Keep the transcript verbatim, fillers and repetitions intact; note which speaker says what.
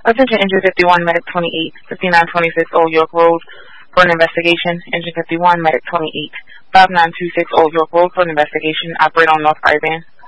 Speaker 1: Attention Engine fifty-one, Medic twenty-eight, fifty-nine twenty-six Old York Road for an investigation. Engine fifty-one, Medic twenty-eight, five nine two six Old York Road for an investigation. Operate on North Ivan.